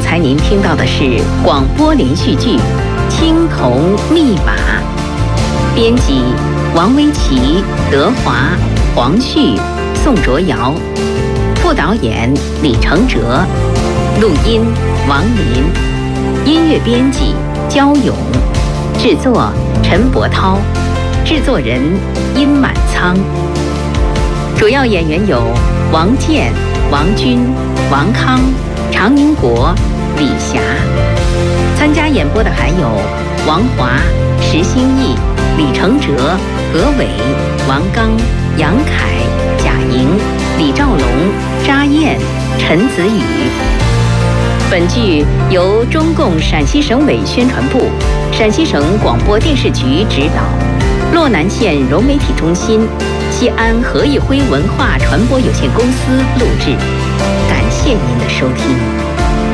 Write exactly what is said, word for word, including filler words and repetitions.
才您听到的是广播连续剧《青铜密码》，编辑王维琪、德华、黄旭、宋卓瑶，副导演李承哲，录音王林，音乐编辑焦勇，制作陈伯涛，制作人殷满仓。主要演员有王健、王军、王康、常英国、李霞。参加演播的还有王华、石兴义、李承哲、何伟、王刚、杨凯、贾莹、李兆龙、查燕、陈子宇。本剧由中共陕西省委宣传部、陕西省广播电视局指导，洛南县融媒体中心、西安何以辉文化传播有限公司录制。感谢您的收听。